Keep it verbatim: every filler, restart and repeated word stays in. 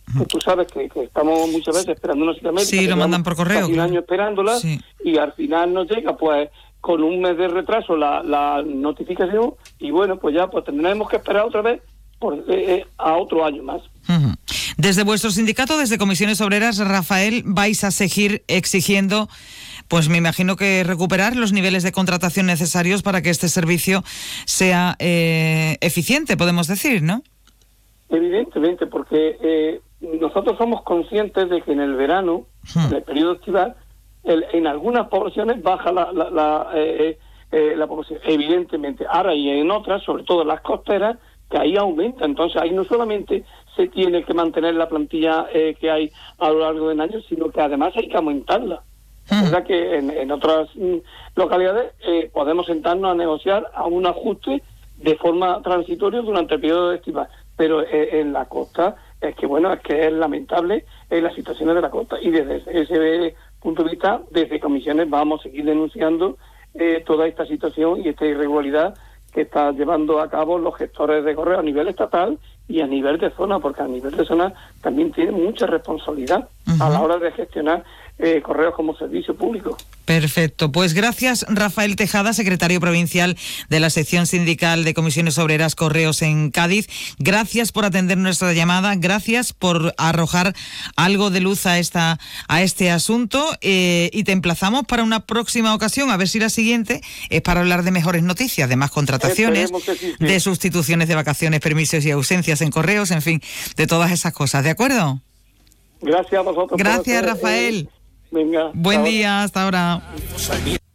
que tú sabes que, que estamos muchas veces esperando una cita médica. Sí, lo mandan por correo. Casi un año esperándola, sí. Y al final nos llega, pues, con un mes de retraso la, la notificación, y bueno, pues ya pues tendremos que esperar otra vez por, eh, a otro año más. Uh-huh. Desde vuestro sindicato, desde Comisiones Obreras, Rafael, vais a seguir exigiendo, pues me imagino que recuperar los niveles de contratación necesarios para que este servicio sea eh, eficiente, podemos decir, ¿no? Evidentemente, porque eh, nosotros somos conscientes de que en el verano, uh-huh. en el periodo estival, el, en algunas poblaciones baja la, la, la, eh, eh, la población, evidentemente. Ahora, y en otras, sobre todo en las costeras, que ahí aumenta. Entonces, ahí no solamente se tiene que mantener la plantilla eh, que hay a lo largo del año, sino que además hay que aumentarla. Es verdad que en, en otras mm, localidades eh, podemos sentarnos a negociar a un ajuste de forma transitoria durante el periodo estival, pero eh, en la costa es que, bueno, es que es lamentable eh, las situaciones de la costa, y desde ese punto de vista, desde Comisiones vamos a seguir denunciando eh, toda esta situación y esta irregularidad que está llevando a cabo los gestores de correo a nivel estatal y a nivel de zona, porque a nivel de zona también tienen mucha responsabilidad uh-huh. a la hora de gestionar eh, correos como servicio público. Perfecto, pues gracias Rafael Tejada, secretario provincial de la sección sindical de Comisiones Obreras Correos en Cádiz. Gracias por atender nuestra llamada, gracias por arrojar algo de luz a esta a este asunto eh, y te emplazamos para una próxima ocasión, a ver si la siguiente es para hablar de mejores noticias, de más contrataciones, sí, sí. de sustituciones de vacaciones, permisos y ausencias en correos, en fin, de todas esas cosas, ¿de acuerdo? Gracias a vosotros. Gracias, Rafael. Eh, venga. Buen día, hasta ahora.